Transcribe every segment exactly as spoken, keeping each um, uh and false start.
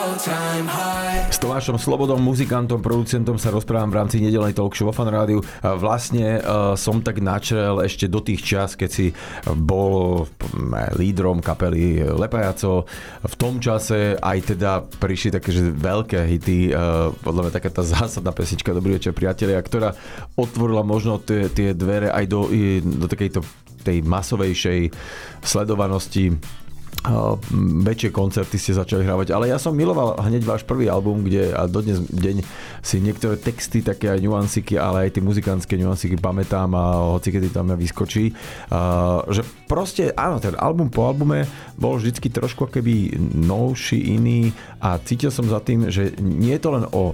S Tomášom Slobodom, muzikantom, producentom sa rozprávam v rámci nedeľnej talk show vo Fan Rádiu. Vlastne uh, som tak načrel ešte do tých čas, keď si bol lídrom kapely Lepajaco. V tom čase aj teda prišli také že veľké hity, uh, podľa mňa taká tá zásadná pesnička Dobrý večer priatelia, ktorá otvorila možno tie, tie dvere aj do, do takejto tej masovejšej sledovanosti. Uh, väčšie koncerty ste začali hrávať, ale ja som miloval hneď váš prvý album, kde a dodnes deň si niektoré texty, také aj nuansiky, ale aj tie muzikantské nuansiky pamätám a hoci kedy tam vyskočí, uh, že proste áno, ten album po albume bol vždycky trošku keby novší, iný a cítil som za tým, že nie je to len o uh,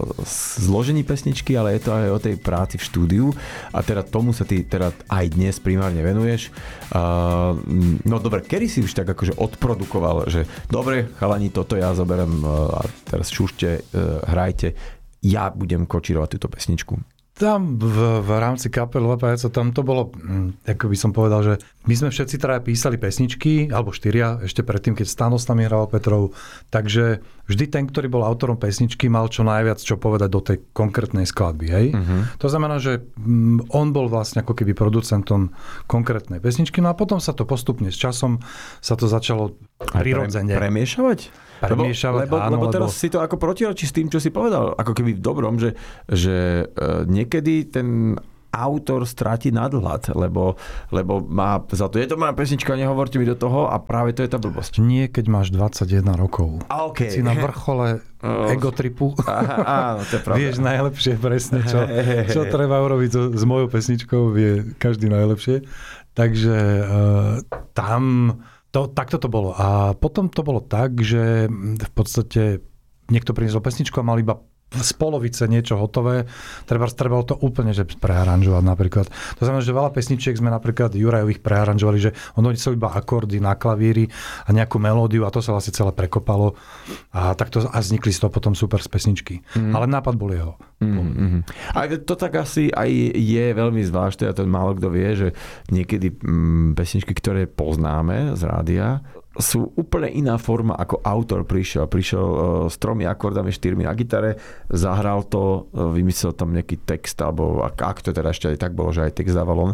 zložení pesničky, ale je to aj o tej práci v štúdiu a teda tomu sa ty teda aj dnes primárne venuješ. Uh, no dobre, kedy si už tak akože odprodukoval, že dobre, chalani, toto ja zoberiem a teraz šušte, hrajte, ja budem kočírovať túto pesničku. Tam v, v rámci kapely Lepajaco, tam to bolo, ako by som povedal, že my sme všetci traja písali pesničky, alebo štyria, ešte predtým, keď Stano s nami hral Petrov, takže vždy ten, ktorý bol autorom pesničky, mal čo najviac čo povedať do tej konkrétnej skladby, hej? Uh-huh. To znamená, že on bol vlastne ako keby producentom konkrétnej pesničky, no a potom sa to postupne s časom sa to začalo prirodzene pre, premiešavať? Lebo, lebo, áno, lebo teraz lebo... si to ako protirečí s tým, čo si povedal, ako keby v dobrom, že, že uh, niekedy ten autor stráti nadhľad, lebo, lebo má za to, je to moja pesnička, nehovorte mi do toho a práve to je tá blbosť. Nie, keď máš dvadsaťjeden rokov. Okay. Si na vrchole egotripu. Aha, áno, to je pravda. Vieš najlepšie presne, čo, čo treba urobiť so, s mojou pesničkou, vie každý najlepšie. Takže uh, tam... To, takto to bolo. A potom to bolo tak, že v podstate niekto priniesol pesničku a mal iba z polovice niečo hotové. Treba, trebalo to úplne že prearanžovať napríklad. To znamená, že veľa pesničiek sme napríklad Jurajových prearanžovali, že ono sú iba akordy na klavíri a nejakú melódiu a to sa vlastne celé prekopalo. A takto a vznikli z toho potom super z pesničky. Mm. Ale nápad bol jeho. Mm-hmm. A to tak asi aj je veľmi zvláštne a to málo kto vie, že niekedy mm, pesničky, ktoré poznáme z rádia, sú úplne iná forma, ako autor prišiel. Prišiel uh, s tromi akordami, štyrmi na gitare, zahral to, uh, vymyslel tam nejaký text, alebo ak, ak to teda ešte aj tak bolo, že aj text dával on.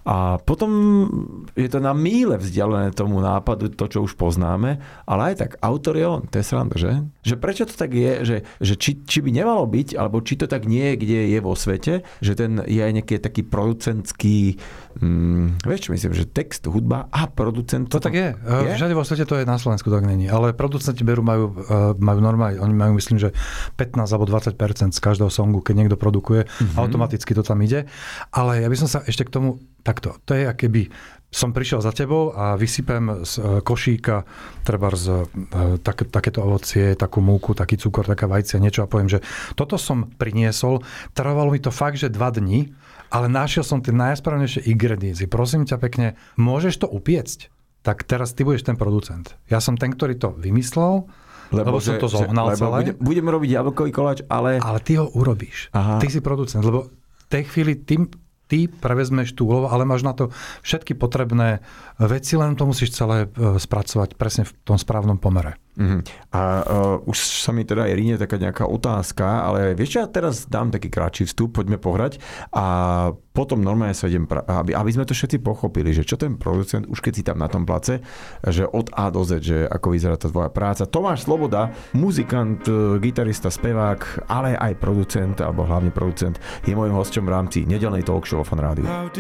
A potom je to na míle vzdialené tomu nápadu, to, čo už poznáme, ale aj tak autor je on, to je sranda, že? Že prečo to tak je, že, že či, či by nemalo byť, alebo či to tak nie je, kde je vo svete, že ten je aj nejaký taký producentský, hm, vieš čo myslím, že text, hudba a producent. To tak je. je. Všade vo svete to je, na Slovensku tak není. Ale producenti berú, majú, majú normálne, oni majú myslím, že pätnásť alebo dvadsať percent z každého songu, keď niekto produkuje, mm-hmm. automaticky to tam ide. Ale ja by som sa ešte k tomu takto. To je, akéby som prišiel za tebou a vysypem z košíka treba z tak, takéto ovocie, takú múku, taký cukor, taká vajcia, niečo a poviem, že toto som priniesol. Trvalo mi to fakt, že dva dni, ale našiel som tie najsprávnejšie ingrediencie. Prosím ťa pekne, môžeš to upiecť? Tak teraz ty budeš ten producent. Ja som ten, ktorý to vymyslel, lebo, lebo som to zohnal že, celé. Budem, budem robiť jablkový koláč, ale... Ale ty ho urobíš. Aha. Ty si producent, lebo v tej chvíli tým ty prevezmeš tú úlohu, ale máš na to všetky potrebné veci, len to musíš celé spracovať presne v tom správnom pomere. Uh-huh. A uh, už sa mi teda aj ríne taká nejaká otázka, ale vieš, ja teraz dám taký kratší vstup, poďme pohrať a potom normálne sa idem, pra- aby, aby sme to všetci pochopili, že čo ten producent, už keď si tam na tom place, že od A do Z, že ako vyzerá tá tvoja práca. Tomáš Sloboda, muzikant, gitarista, spevák, ale aj producent, alebo hlavne producent, je môjim hosťom v rámci nedeľnej talk show vo Fan Rádiu.